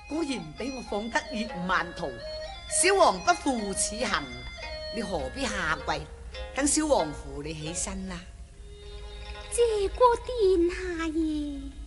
果然俾我放得月曼圖，小王不負此行，你何必下跪？等小王扶你起身啦。 謝過殿下爺。